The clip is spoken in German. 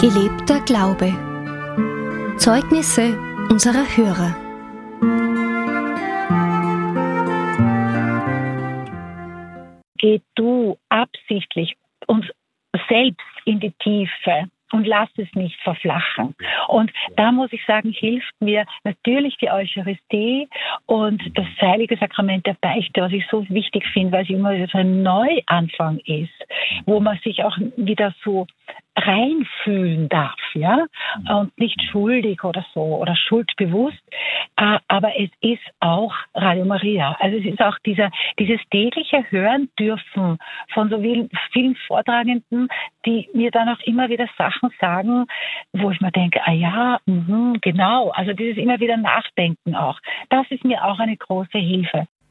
Gelebter Glaube. Zeugnisse unserer Hörer. Geh du absichtlich uns selbst in die Tiefe und lass es nicht verflachen. Und da muss ich sagen, hilft mir natürlich die Eucharistie und das heilige Sakrament der Beichte, was ich so wichtig finde, weil es immer so ein Neuanfang ist, wo man sich auch wieder so reinfühlen darf, ja, und nicht schuldig oder so oder schuldbewusst, aber es ist auch Radio Maria. Also es ist auch dieses tägliche Hören dürfen von so vielen Vortragenden, die mir dann auch immer wieder Sachen sagen, wo ich mir denke, genau, also dieses immer wieder Nachdenken auch. Das ist mir auch eine große Hilfe.